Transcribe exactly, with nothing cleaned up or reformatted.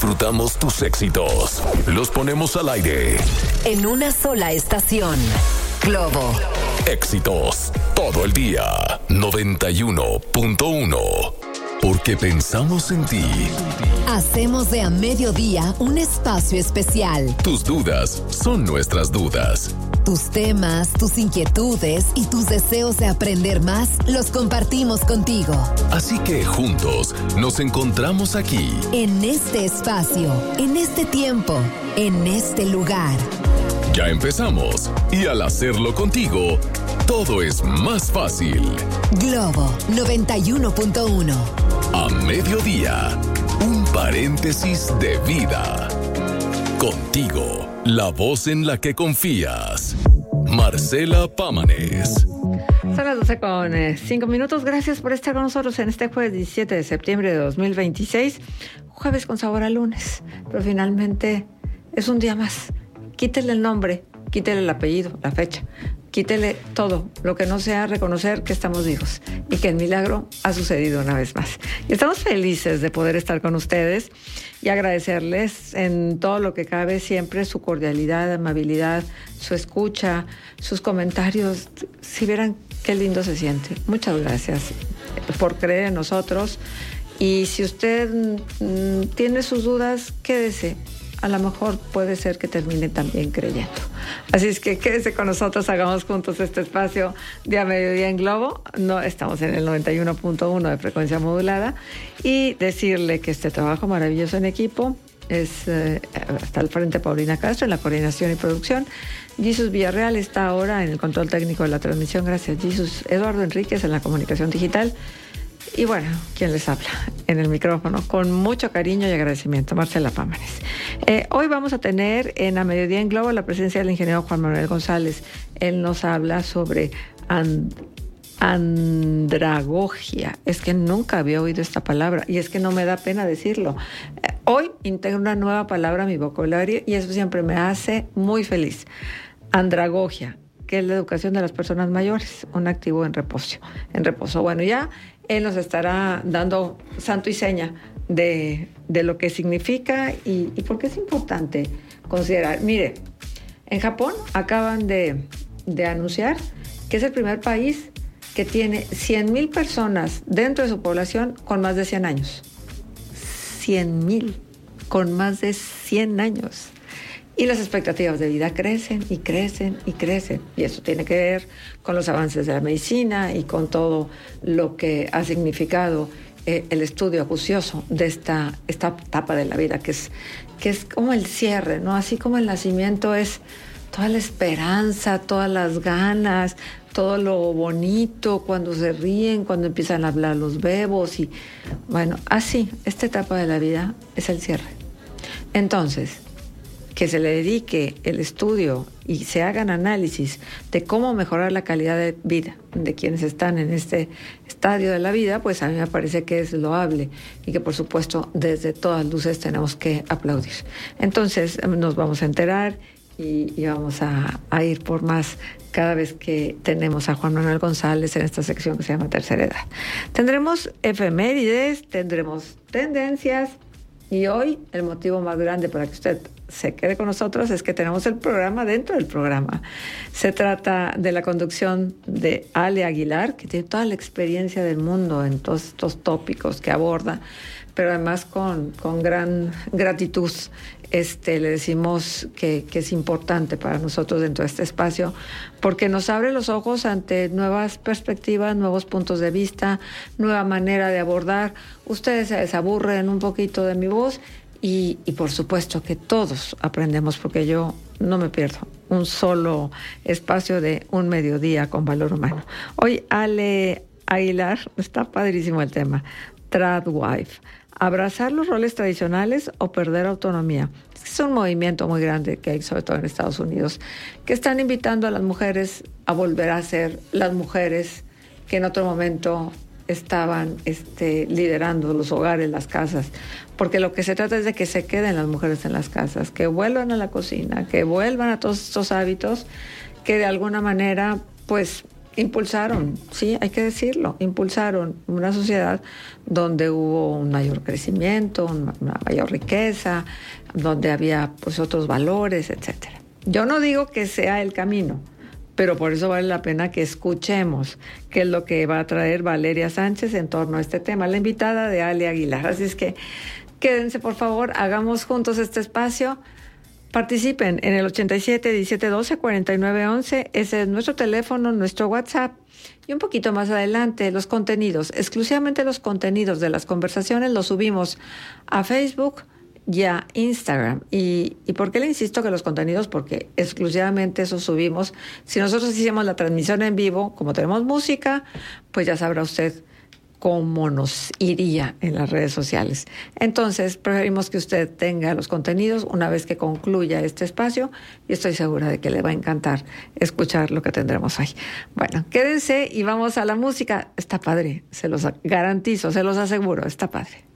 disfrutamos tus éxitos. Los ponemos al aire. En una sola estación. Globo. Éxitos todo el día. noventa y uno punto uno. Porque pensamos en ti. Hacemos de A Mediodía un espacio especial. Tus dudas son nuestras dudas. Tus temas, tus inquietudes y tus deseos de aprender más los compartimos contigo. Así que juntos nos encontramos aquí. En este espacio, en este tiempo, en este lugar. Ya empezamos y al hacerlo contigo, todo es más fácil. Globo noventa y uno punto uno. A mediodía, un paréntesis de vida. Contigo, la voz en la que confías. Marcela Pámanes. Son las doce con cinco minutos. Gracias por estar con nosotros en este jueves diecisiete de septiembre de dos mil veintiséis. Jueves con sabor a lunes. Pero finalmente es un día más. Quítele el nombre, quítele el apellido, la fecha. Quítele todo, lo que no sea reconocer que estamos vivos y que el milagro ha sucedido una vez más. Y estamos felices de poder estar con ustedes y agradecerles en todo lo que cabe siempre su cordialidad, amabilidad, su escucha, sus comentarios. Si vieran qué lindo se siente. Muchas gracias por creer en nosotros. Y si usted mm, tiene sus dudas, quédese. A lo mejor puede ser que termine también creyendo. Así es que quédese con nosotros, hagamos juntos este espacio de A Mediodía en Globo. No, estamos en el noventa y uno punto uno de frecuencia modulada. Y decirle que este trabajo maravilloso en equipo es, eh, está al frente Paulina Castro en la coordinación y producción. Jesús Villarreal está ahora en el control técnico de la transmisión. Gracias, Jesús. Eduardo Enríquez en la comunicación digital. Y bueno, ¿quién les habla? En el micrófono, con mucho cariño y agradecimiento, Marcela Pámanes. Eh, hoy vamos a tener en A Mediodía en Globo la presencia del ingeniero Juan Manuel González. Él nos habla sobre and, andragogia. Es que nunca había oído esta palabra y es que no me da pena decirlo. Eh, hoy integro una nueva palabra a mi vocabulario y eso siempre me hace muy feliz. Andragogia, que es la educación de las personas mayores, un activo en reposo. En reposo. Bueno, ya él nos estará dando santo y seña de, de lo que significa y, y por qué es importante considerar. Mire, en Japón acaban de, de anunciar que es el primer país que tiene cien mil personas dentro de su población con más de cien años. cien mil con más de cien años. Y las expectativas de vida crecen y crecen y crecen. Y eso tiene que ver con los avances de la medicina y con todo lo que ha significado eh, el estudio acucioso de esta, esta etapa de la vida, que es, que es como el cierre, ¿no? Así como el nacimiento es toda la esperanza, todas las ganas, todo lo bonito, cuando se ríen, cuando empiezan a hablar los bebos. Y bueno, así, esta etapa de la vida es el cierre. Entonces, que se le dedique el estudio y se hagan análisis de cómo mejorar la calidad de vida de quienes están en este estadio de la vida, pues a mí me parece que es loable y que por supuesto desde todas luces tenemos que aplaudir. Entonces nos vamos a enterar y, y vamos a, a ir por más cada vez que tenemos a Juan Manuel González en esta sección que se llama Tercera Edad. Tendremos efemérides, tendremos tendencias y hoy el motivo más grande para que usted se quede con nosotros es que tenemos el programa dentro del programa. Se trata de la conducción de Ale Aguilar, que tiene toda la experiencia del mundo en todos estos tópicos que aborda, pero además con, con gran gratitud este, le decimos que, que es importante para nosotros dentro de este espacio, porque nos abre los ojos ante nuevas perspectivas, nuevos puntos de vista, nueva manera de abordar. Ustedes se desaburren un poquito de mi voz y, y por supuesto que todos aprendemos, porque yo no me pierdo un solo espacio de un mediodía con valor humano. Hoy Ale Aguilar, está padrísimo el tema, Tradwife. ¿Abrazar los roles tradicionales o perder autonomía? Es un movimiento muy grande que hay, sobre todo en Estados Unidos, que están invitando a las mujeres a volver a ser las mujeres que en otro momento estaban este, liderando los hogares, las casas. Porque lo que se trata es de que se queden las mujeres en las casas, que vuelvan a la cocina, que vuelvan a todos estos hábitos que de alguna manera, pues, impulsaron, sí, hay que decirlo, impulsaron una sociedad donde hubo un mayor crecimiento, una, una mayor riqueza, donde había pues otros valores, etcétera. Yo no digo que sea el camino, pero por eso vale la pena que escuchemos qué es lo que va a traer Valeria Sánchez en torno a este tema, la invitada de Ale Aguilar. Así es que quédense, por favor, hagamos juntos este espacio. Participen en el ochenta y siete, diecisiete, doce, cuarenta y nueve, once. Ese es nuestro teléfono, nuestro WhatsApp. Y un poquito más adelante, los contenidos, exclusivamente los contenidos de las conversaciones los subimos a Facebook y a Instagram. ¿Y, y por qué le insisto que los contenidos? Porque exclusivamente eso subimos. Si nosotros hiciéramos la transmisión en vivo, como tenemos música, pues ya sabrá usted cómo nos iría en las redes sociales. Entonces, preferimos que usted tenga los contenidos una vez que concluya este espacio y estoy segura de que le va a encantar escuchar lo que tendremos ahí. Bueno, quédense y vamos a la música. Está padre, se los garantizo, se los aseguro, está padre.